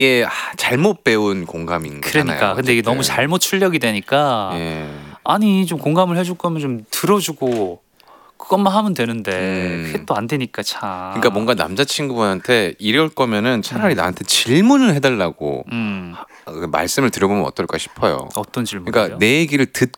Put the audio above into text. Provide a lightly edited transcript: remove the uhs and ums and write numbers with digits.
이게 잘못 배운 공감인 거잖아요. 그러니까 근데 이게 너무 어쨌든. 잘못 출력이 되니까 예. 아니 좀 공감을 해줄 거면 좀 들어주고 그것만 하면 되는데 그게 또 안 되니까 참. 그러니까 뭔가 남자친구분한테 이럴 거면은 차라리 나한테 질문을 해달라고 말씀을 드려보면 어떨까 싶어요. 어떤 질문이요? 그러니까 내 얘기를 듣고